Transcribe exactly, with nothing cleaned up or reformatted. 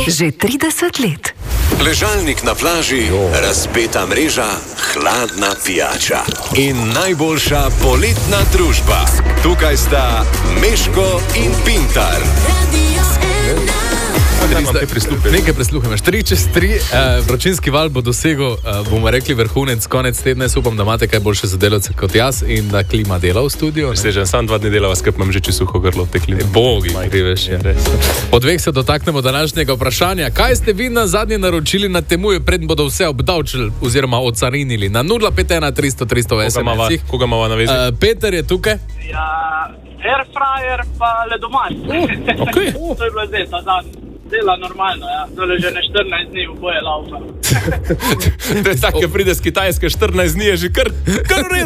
Že trideset let. Ležalnik na plaži, razpeta mreža, hladna pijača in najboljša poletna družba. Tukaj sta Meško in Pintar. Nekaj prisluhujemo. Štiri čez tri, uh, vročinski val bo dosegel, uh, bomo rekli, vrhunec konec tedna. Jaz upam, da imate kaj boljše za delavce kot jaz in da klima dela v studiu. Sežem, sam dva dni delava, skrb imam že čisto suho grlo v te klime. Bogi, kriveš. Po dveh se dotaknemo današnjega vprašanja. Kaj ste vi na zadnje naročili na Temuju, preden bodo vse obdavčili oziroma ocarinili? Na nula pet ena tristo tristo es em es-ih. Koga imava na vezi? Uh, Peter je tukaj. Ja, airfryer pa ledomat. Uh, okay. uh. To je bilo zdaj, ta dan. Dela normalno, ja. Tole že ne štirinajst dni v boje laufa. To je tako, pride z Kitajske, štirinajst dni je že kar, kar